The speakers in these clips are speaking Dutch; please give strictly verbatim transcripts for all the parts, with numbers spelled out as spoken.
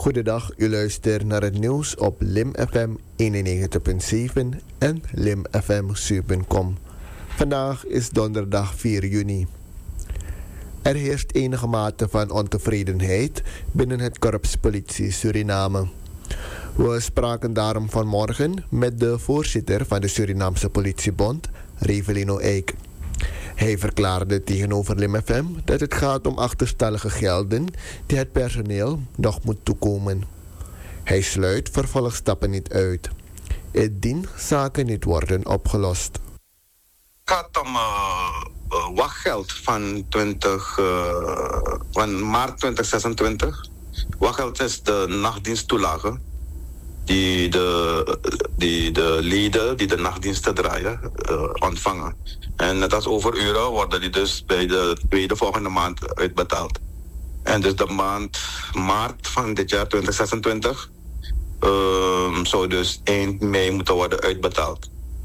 Goedendag, u luistert naar het nieuws op Lim F M eenennegentig punt zeven en lim f m zeven punt com. Vandaag is donderdag vier juni. Er heerst enige mate van ontevredenheid binnen het korps politie Suriname. We spraken daarom vanmorgen met de voorzitter van de Surinaamse Politiebond, Revelino Eijk. Hij verklaarde tegenover Lim F M dat het gaat om achterstallige gelden die het personeel nog moet toekomen. Hij sluit vervolgstappen niet uit. Indien zaken niet worden opgelost. Het gaat om uh, uh, wachtgeld van, twintig, uh, van maart twintig zesentwintig. Wachtgeld is de nachtdiensttoelage die de, die de leden die de nachtdiensten draaien uh, ontvangen. En net als overuren worden die dus bij de tweede volgende maand uitbetaald. En dus de maand maart van dit jaar twintig zesentwintig uh, zou dus eind mei moeten worden uitbetaald.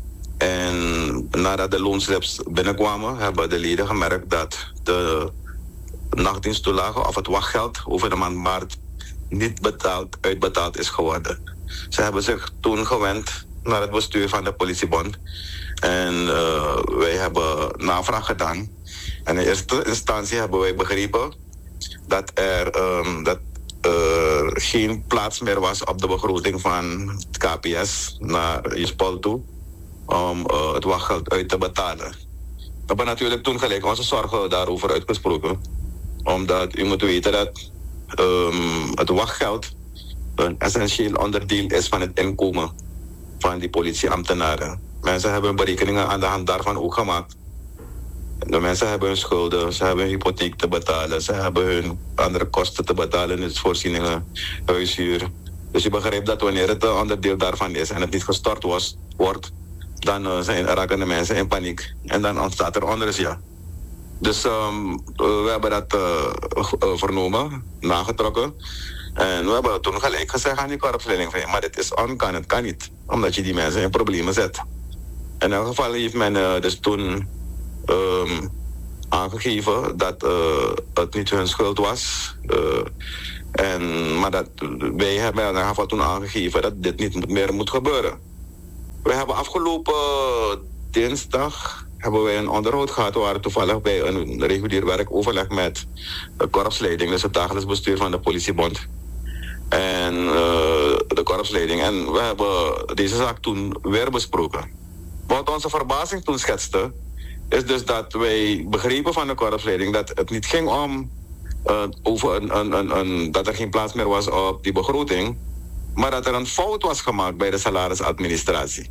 En nadat de loonslips binnenkwamen, hebben de leden gemerkt dat de nachtdiensttoelage of het wachtgeld over de maand maart niet betaald, uitbetaald is geworden. Ze hebben zich toen gewend naar het bestuur van de politiebond. En uh, wij hebben navraag gedaan. En in eerste instantie hebben wij begrepen dat er um, dat, uh, geen plaats meer was op de begroting van het K P S naar Juspol toe om uh, het wachtgeld uit te betalen. We hebben natuurlijk toen gelijk onze zorgen daarover uitgesproken. Omdat u moet weten dat um, het wachtgeld een essentieel onderdeel is van het inkomen van die politieambtenaren. Mensen hebben berekeningen aan de hand daarvan ook gemaakt. De mensen hebben hun schulden, ze hebben hun hypotheek te betalen, ze hebben hun andere kosten te betalen, dus voorzieningen, huishuur. Dus je begrijpt dat wanneer het een onderdeel daarvan is en het niet gestort was, wordt, dan uh, zijn, raken de mensen in paniek. En dan ontstaat er onrust. Dus um, uh, we hebben dat uh, uh, vernomen, nagetrokken. En we hebben toen gelijk gezegd aan die korpsleiding van, maar dit is onkan, het kan niet. Omdat je die mensen in problemen zet. In elk geval heeft men uh, dus toen um, aangegeven dat uh, het niet hun schuld was. Uh, en, maar dat, wij hebben in elk geval toen aangegeven dat dit niet meer moet gebeuren. We hebben afgelopen dinsdag hebben wij een onderhoud gehad. We waren toevallig bij een regulier werkoverleg met de korpsleiding, dus het dagelijks bestuur van de politiebond. En uh, de korpsleiding. En we hebben deze zaak toen weer besproken. Wat onze verbazing toen schetste, is dus dat wij begrepen van de korpsleiding dat het niet ging om uh, over een, een, een, een, dat er geen plaats meer was op die begroting, maar dat er een fout was gemaakt bij de salarisadministratie.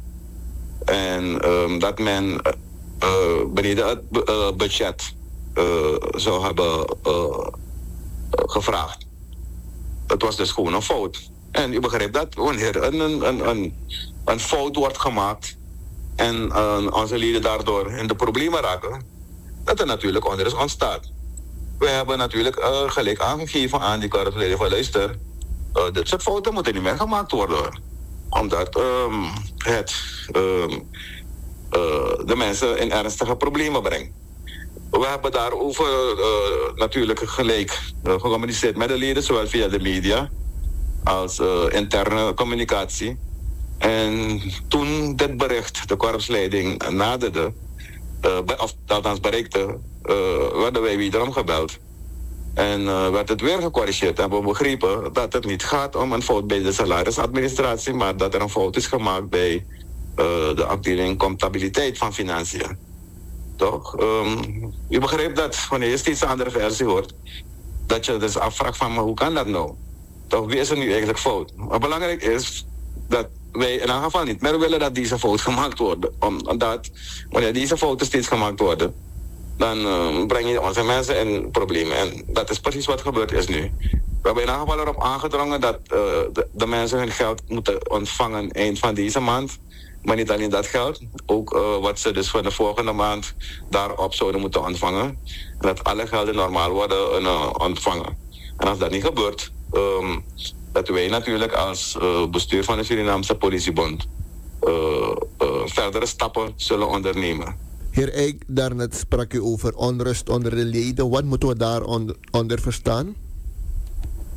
En um, dat men uh, uh, beneden het uh, budget uh, zou hebben uh, gevraagd. Het was dus gewoon een fout. En u begrijpt dat wanneer een, een, een, een fout wordt gemaakt en uh, onze leden daardoor in de problemen raken, dat er natuurlijk onrust ontstaat. We hebben natuurlijk uh, gelijk aangegeven aan die korpsleden van luister, uh, dit soort fouten moeten niet meer gemaakt worden. Omdat um, het um, uh, de mensen in ernstige problemen brengt. We hebben daarover uh, natuurlijk gelijk uh, gecommuniceerd met de leden, zowel via de media als uh, interne communicatie. En toen dit bericht de korpsleiding naderde, uh, of althans bereikte, uh, werden wij wederom gebeld. En uh, werd het weer gecorrigeerd. En hebben we begrepen dat het niet gaat om een fout bij de salarisadministratie, maar dat er een fout is gemaakt bij uh, de afdeling comptabiliteit van financiën. Toch? Um, je begrijpt dat wanneer je steeds een andere versie hoort, dat je dus afvraagt van, maar hoe kan dat nou? Toch, wie is er nu eigenlijk fout? Wat belangrijk is dat wij in elk geval niet meer willen dat deze fout gemaakt wordt. Omdat wanneer deze fouten steeds gemaakt worden, dan uh, breng je onze mensen in problemen. En dat is precies wat gebeurd is nu. We hebben in elk geval erop aangedrongen dat uh, de, de mensen hun geld moeten ontvangen eind van deze maand. Maar niet alleen dat geld, ook uh, wat ze dus voor de volgende maand daarop zouden moeten ontvangen. En dat alle gelden normaal worden uh, ontvangen. En als dat niet gebeurt, um, dat wij natuurlijk als uh, bestuur van de Surinaamse Politiebond uh, uh, verdere stappen zullen ondernemen. Heer Eijk, daarnet sprak u over onrust onder de leden. Wat moeten we daaronder verstaan?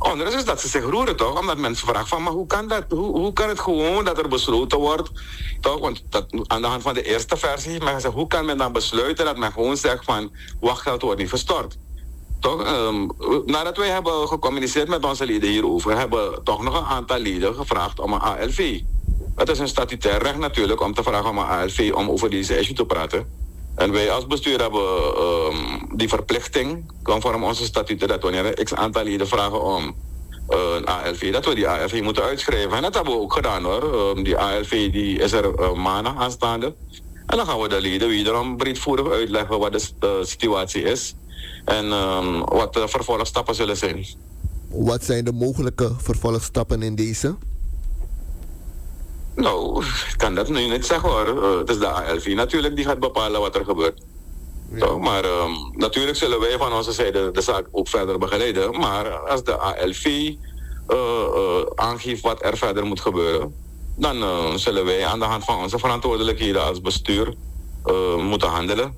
Onrust is dat ze zich roeren, toch? Omdat mensen vragen van, maar hoe kan dat? Hoe, hoe kan het gewoon dat er besloten wordt? Toch? Want dat, aan de hand van de eerste versie, men zegt, hoe kan men dan besluiten dat men gewoon zegt van, wachtgeld wordt niet verstort? Toch? Um, nadat wij hebben gecommuniceerd met onze leden hierover, hebben toch nog een aantal leden gevraagd om een A L V. Het is een statutair recht natuurlijk om te vragen om een A L V om over deze issue te praten. En wij als bestuur hebben um, die verplichting, conform onze statuten, dat wanneer een x aantal leden vragen om uh, een A L V, dat we die A L V moeten uitschrijven. En dat hebben we ook gedaan hoor. Um, die A L V die is er uh, maandag aanstaande. En dan gaan we de leden wederom breedvoerig uitleggen wat de uh, situatie is. En um, wat de vervolgstappen zullen zijn. Wat zijn de mogelijke vervolgstappen in deze? Nou, ik kan dat nu niet zeggen hoor. Uh, het is de A L V natuurlijk die gaat bepalen wat er gebeurt. Ja. Toch? Maar um, natuurlijk zullen wij van onze zijde de zaak ook verder begeleiden. Maar als de A L V uh, uh, aangeeft wat er verder moet gebeuren, dan uh, zullen wij aan de hand van onze verantwoordelijkheden als bestuur uh, moeten handelen.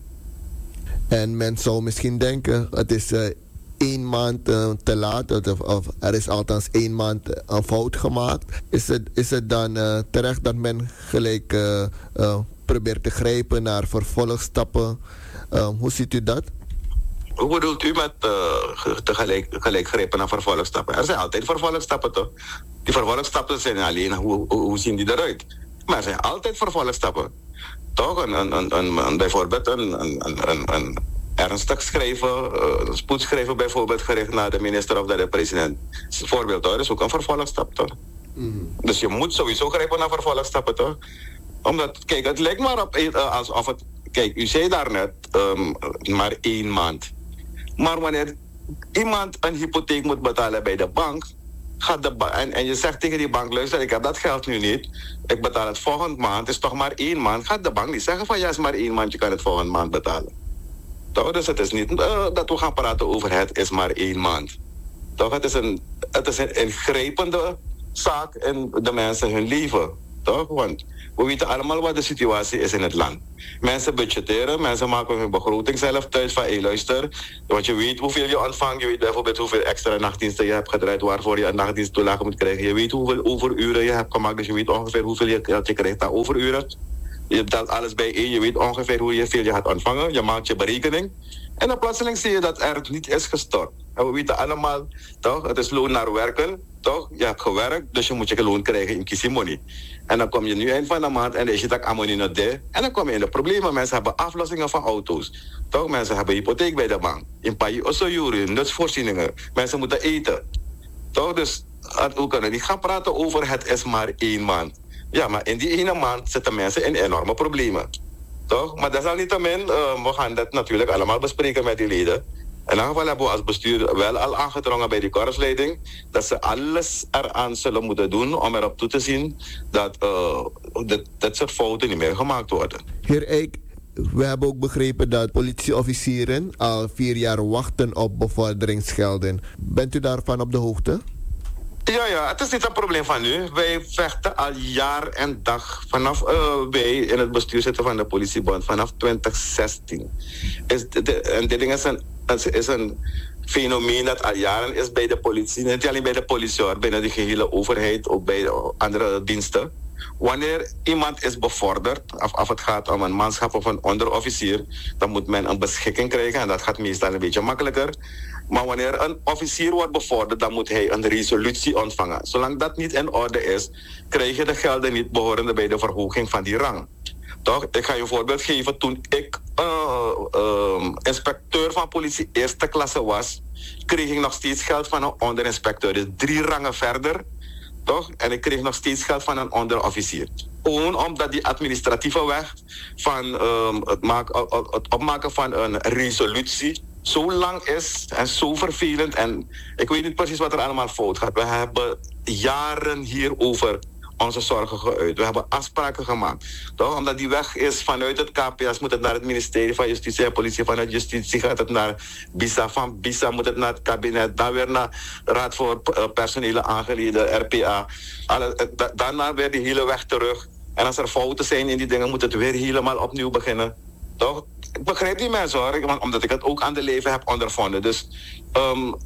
En men zou misschien denken, het is uh, één maand uh, te laat, of, of er is althans één maand een fout gemaakt. Is het, is het dan uh, terecht dat men gelijk uh, uh, probeert te grijpen naar vervolgstappen? Uh, hoe ziet u dat? Hoe bedoelt u met uh, tegelijk, gelijk grijpen naar vervolgstappen? Er zijn altijd vervolgstappen toch? Die vervolgstappen zijn alleen, hoe, hoe, hoe zien die eruit? Maar er zijn altijd vervolgstappen. Toch? Een, een, een, een, bijvoorbeeld een, een, een, een ernstig schrijven, uh, een spoedschrijven bijvoorbeeld gericht naar de minister of naar de president. Dat is een voorbeeld hoor, dat is ook een vervolgstap toch? Mm. Dus je moet sowieso grijpen naar vervolgstappen toch? Omdat, kijk, het lijkt maar op uh, alsof het, kijk, u zei daarnet um, maar één maand. Maar wanneer iemand een hypotheek moet betalen bij de bank, gaat de ba- en, en je zegt tegen die bank, luister, ik heb dat geld nu niet, ik betaal het volgende maand, het is toch maar één maand, gaat de bank niet zeggen van ja, het is maar één maand, je kan het volgende maand betalen. Toch? Dus het is niet uh, dat we gaan praten over het is maar één maand. Toch? Het is een, het is een ingrijpende zaak in de mensen hun leven. Toch? Want we weten allemaal wat de situatie is in het land. Mensen budgetteren, mensen maken hun begroting zelf thuis van, hé luister, want je weet hoeveel je ontvangt, je weet bijvoorbeeld hoeveel extra nachtdiensten je hebt gedraaid, waarvoor je een nachtdiensttoelage moet krijgen. Je weet hoeveel overuren je hebt gemaakt, dus je weet ongeveer hoeveel je, je krijgt aan overuren. Je telt alles bij één, je weet ongeveer hoeveel je gaat ontvangen, je maakt je berekening. En dan plotseling zie je dat er niet is gestort. En we weten allemaal, toch, het is loon naar werken, toch? Je hebt gewerkt, dus je moet je loon krijgen in kisimoni. En dan kom je nu eind van de maand en dan is je dat amoni naar de. En dan kom je in de problemen. Mensen hebben aflossingen van auto's. Toch? Mensen hebben hypotheek bij de bank. In paai osoyuri, nutsvoorzieningen. Mensen moeten eten. Toch? Dus we kunnen niet gaan praten over het is maar één maand. Ja, maar in die ene maand zitten mensen in enorme problemen. Toch? Maar desalniettemin, uh, we gaan dat natuurlijk allemaal bespreken met die leden. In ieder geval hebben we als bestuur wel al aangedrongen bij die korpsleiding dat ze alles eraan zullen moeten doen om erop toe te zien dat uh, dit, dit soort fouten niet meer gemaakt worden. Heer Eijk, we hebben ook begrepen dat politieofficieren al vier jaar wachten op bevorderingsgelden. Bent u daarvan op de hoogte? Ja, ja, het is niet een probleem van nu. Wij vechten al jaar en dag vanaf uh, wij in het bestuur zitten van de politiebond vanaf twintig zestien. Is de, en dit ding is een, is een fenomeen dat al jaren is bij de politie. Niet alleen bij de politie, hoor, binnen de gehele overheid, ook bij de andere diensten. Wanneer iemand is bevorderd, of, of het gaat om een manschap of een onderofficier, dan moet men een beschikking krijgen en dat gaat meestal een beetje makkelijker. Maar wanneer een officier wordt bevorderd, dan moet hij een resolutie ontvangen. Zolang dat niet in orde is, krijg je de gelden niet behorende bij de verhoging van die rang. Toch? Ik ga je een voorbeeld geven. Toen ik uh, uh, inspecteur van politie eerste klasse was, kreeg ik nog steeds geld van een onderinspecteur. Dus drie rangen verder. Toch? En ik kreeg nog steeds geld van een onderofficier. Gewoon omdat die administratieve weg van um, het, maak, het opmaken van een resolutie zo lang is en zo vervelend. En ik weet niet precies wat er allemaal fout gaat. We hebben jaren hierover onze zorgen geuit. We hebben afspraken gemaakt. Toch? Omdat die weg is vanuit het K P S, moet het naar het ministerie van Justitie en Politie. Vanuit Justitie gaat het naar BISA. Van BISA moet het naar het kabinet. Dan weer naar de Raad voor Personele Aangelegenheden, R P A. Alle, da- daarna weer die hele weg terug. En als er fouten zijn in die dingen, moet het weer helemaal opnieuw beginnen. Toch? Ik begrijp die mensen hoor, omdat ik het ook aan de leven heb ondervonden. Dus, um,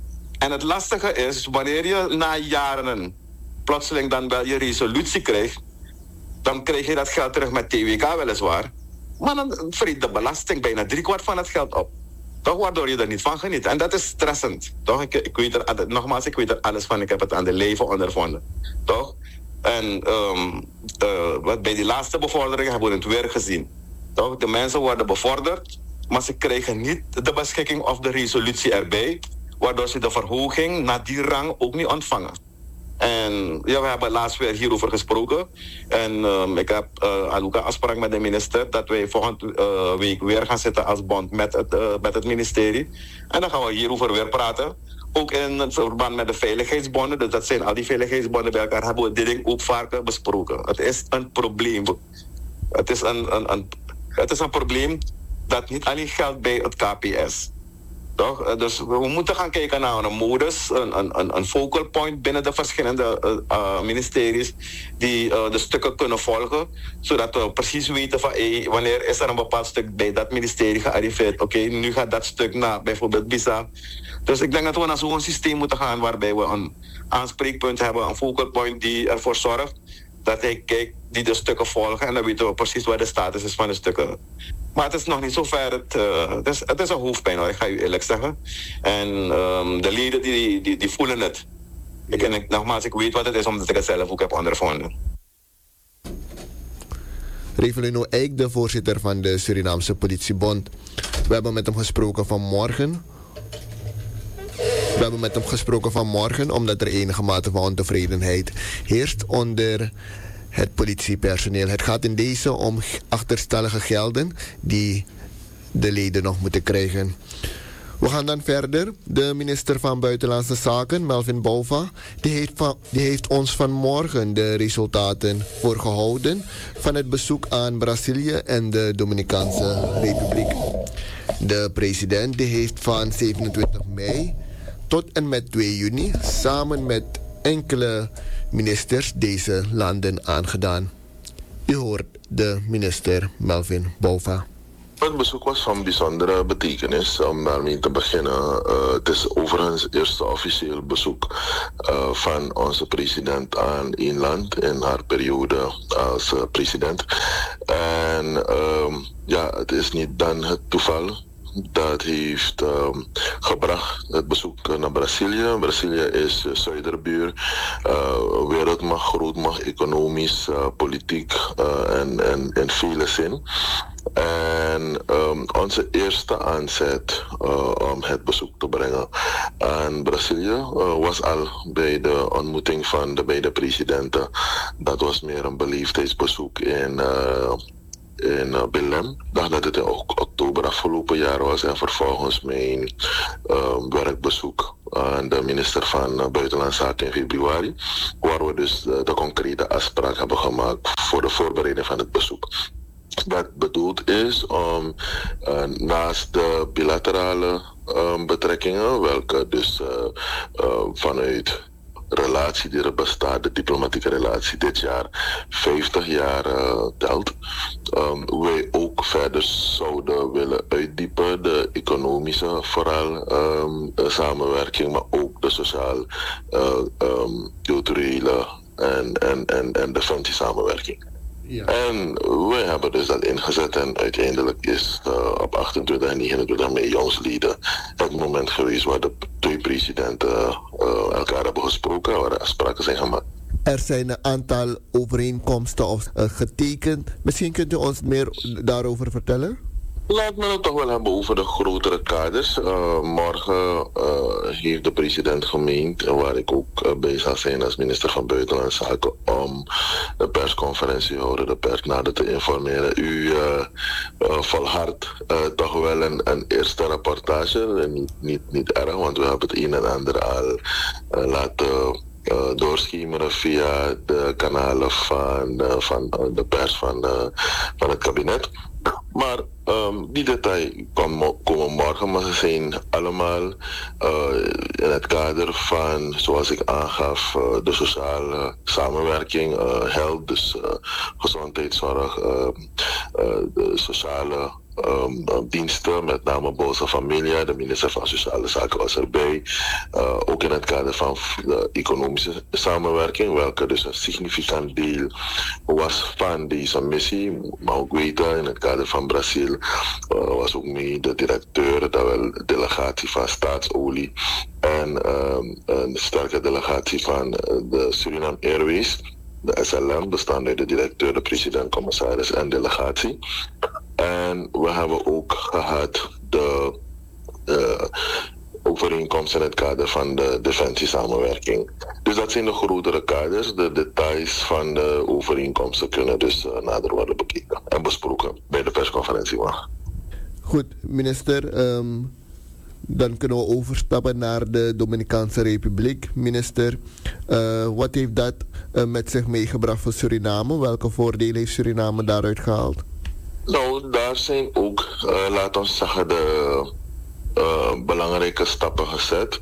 En het lastige is, wanneer je na jaren plotseling dan wel je resolutie krijgt, dan krijg je dat geld terug met T W K weliswaar. Maar dan vreet de belasting bijna driekwart van het geld op. Toch, waardoor je er niet van geniet. En dat is stressend. Toch, ik, ik weet er, nogmaals, ik weet er alles van. Ik heb het aan de leven ondervonden. Toch? En um, uh, wat bij die laatste bevordering hebben we het weer gezien. Toch? De mensen worden bevorderd, maar ze krijgen niet de beschikking of de resolutie erbij, waardoor ze de verhoging naar die rang ook niet ontvangen. En ja, we hebben laatst weer hierover gesproken. En um, ik heb uh, Aluka afspraak met de minister dat wij volgende uh, week weer gaan zitten als bond met het, uh, met het ministerie. En dan gaan we hierover weer praten. Ook in het verband met de veiligheidsbonden. Dus dat zijn al die veiligheidsbonden bij elkaar. Hebben we dit ding ook vaker besproken. Het is een probleem. Het is een, een, een, het is een probleem dat niet alleen geldt bij het K P S. Toch? Dus we moeten gaan kijken naar een modus, een, een, een focal point binnen de verschillende uh, uh, ministeries die uh, de stukken kunnen volgen, zodat we precies weten van hey, wanneer is er een bepaald stuk bij dat ministerie gearriveerd. Oké, okay, nu gaat dat stuk naar bijvoorbeeld B I S A. Dus ik denk dat we naar zo'n systeem moeten gaan waarbij we een aanspreekpunt hebben, een focal point die ervoor zorgt dat hij kijkt, die de stukken volgen en dan weten we precies wat de status is van de stukken. Maar het is nog niet zo ver. Het, uh, het, is, het is een hoofdpijn, hoor, ik ga u eerlijk zeggen. En um, de leden die, die, die voelen het. Ik, en ik, nogmaals, ik weet wat het is omdat ik het zelf ook heb ondervonden. Revelino Eijk, de voorzitter van de Surinaamse Politiebond. We hebben met hem gesproken vanmorgen. We hebben met hem gesproken vanmorgen omdat er enige mate van ontevredenheid heerst onder het politiepersoneel. Het gaat in deze om achterstallige gelden die de leden nog moeten krijgen. We gaan dan verder. De minister van Buitenlandse Zaken, Melvin Bouva, die heeft, van, die heeft ons vanmorgen de resultaten voorgehouden van het bezoek aan Brazilië en de Dominicaanse Republiek. De president die heeft van zevenentwintig mei tot en met twee juni samen met enkele ministers deze landen aangedaan. U hoort de minister Melvin Bouva. Het bezoek was van bijzondere betekenis om daarmee te beginnen. Uh, het is overigens het eerste officieel bezoek uh, van onze president aan één land in haar periode als uh, president. En uh, ja, het is niet dan het toeval. Dat heeft um, gebracht het bezoek naar Brazilië. Brazilië is uh, zuiderbuur, uh, wereldmacht, grootmacht, economisch, uh, politiek uh, en, en in vele zin. En um, onze eerste aanzet uh, om het bezoek te brengen aan Brazilië uh, was al bij de ontmoeting van de beide presidenten. Dat was meer een beleefdheidsbezoek in... Uh, in uh, Belém. Ik dacht dat het in oktober afgelopen jaar was en vervolgens mijn uh, werkbezoek aan de minister van uh, Buitenlandse Zaken in februari, waar we dus uh, de concrete afspraak hebben gemaakt voor de voorbereiding van het bezoek. Wat bedoeld is om uh, naast de bilaterale uh, betrekkingen, welke dus uh, uh, vanuit relatie die er bestaat, de diplomatieke relatie dit jaar vijftig jaar uh, telt. Um, wij ook verder zouden willen uitdiepen de economische vooral um, de samenwerking, maar ook de sociaal, uh, um, culturele en, en, en, en defensie samenwerking. Ja. En wij hebben dus dat ingezet en uiteindelijk is uh, op achtentwintig en negenentwintig mei jongsleden het moment geweest waar de twee presidenten uh, elkaar hebben gesproken, waar afspraken zijn gemaakt. Er zijn een aantal overeenkomsten of, uh, getekend. Misschien kunt u ons meer daarover vertellen? Laat me het toch wel hebben over de grotere kaders. Uh, morgen uh, heeft de president gemeend, waar ik ook uh, bij zal zijn als minister van Buitenlandse Zaken, om de persconferentie te houden, de pers nader te informeren. U uh, uh, volhardt uh, toch wel een, een eerste rapportage, niet, niet, niet erg, want we hebben het een en ander al uh, laten Uh, doorschemeren via de kanalen van, uh, van uh, de pers van, uh, van het kabinet. Maar um, die details komen, komen morgen, maar ze zijn allemaal uh, in het kader van, zoals ik aangaf, uh, de sociale samenwerking, uh, health, dus uh, gezondheidszorg, uh, uh, de sociale um, diensten, met name Bolsa Familia. De minister van Sociale Zaken was erbij. Uh, ook in het kader van de economische samenwerking, welke dus een significant deel was van deze missie. Maar ook weten, in het kader van Brazil uh, was ook mee de directeur, dat wel delegatie van Staatsolie en um, een sterke delegatie van de Suriname Airways. De S L M, bestaande uit de directeur, de president, commissaris en delegatie. En we hebben ook gehad de uh, overeenkomst in het kader van de defensiesamenwerking. Dus dat zijn de grotere kaders. De details van de overeenkomsten kunnen dus uh, nader worden bekeken en besproken bij de persconferentie. Goed, minister. Um, dan kunnen we overstappen naar de Dominicaanse Republiek. Minister, uh, wat heeft dat uh, met zich meegebracht voor Suriname? Welke voordelen heeft Suriname daaruit gehaald? Nou, daar zijn ook, uh, laten we zeggen, de uh, belangrijke stappen gezet.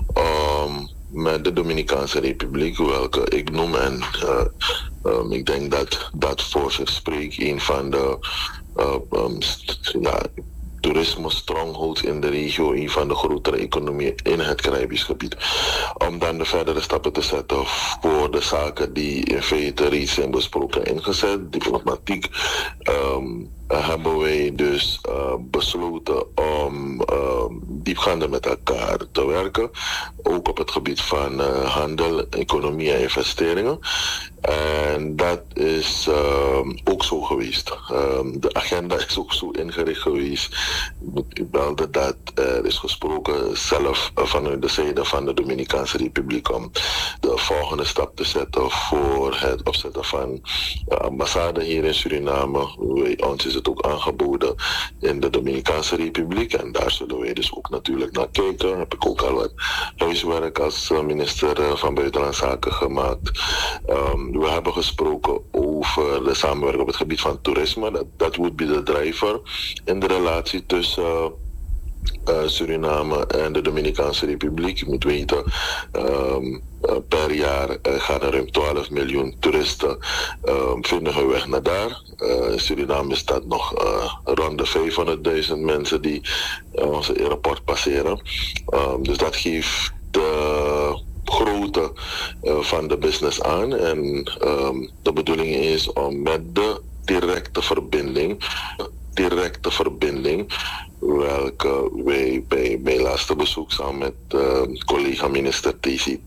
Um, met de Dominicaanse Republiek, welke ik noem. En uh, um, ik denk dat dat voor zich spreekt. Een van de uh, um, st- ja, toerisme strongholds in de regio, een van de grotere economieën in het Caribisch gebied. Om dan de verdere stappen te zetten voor de zaken die in feite reeds zijn besproken en ingezet. Diplomatiek um, hebben wij dus uh, besloten om uh, diepgaander met elkaar te werken. Ook op het gebied van uh, handel, economie en investeringen. En dat is uh, ook zo geweest. Um, de agenda is ook zo ingericht geweest. Ik belde dat er is gesproken zelf vanuit de zijde van de Dominicaanse Republiek om de volgende stap te zetten voor het opzetten van de ambassade hier in Suriname. Wij, ons is het ook aangeboden in de Dominicaanse Republiek en daar zullen wij dus ook natuurlijk naar kijken. Heb ik ook al wat huiswerk als minister van Buitenlandse Zaken gemaakt. Um, we hebben gesproken over de samenwerking op het gebied van toerisme. Dat, dat would be de driver in de relatie tussen uh, uh, Suriname en de Dominicaanse Republiek. Je moet weten, um, uh, per jaar uh, gaan er ruim twaalf miljoen toeristen um, vinden hun weg naar daar. Uh, in Suriname is dat nog uh, rond de vijfhonderdduizend mensen die uh, onze airport passeren. Um, dus dat geeft de grootte uh, van de business aan. En um, de bedoeling is om met de directe verbinding, directe verbinding, welke wij bij mijn laatste bezoek samen met uh, collega minister T C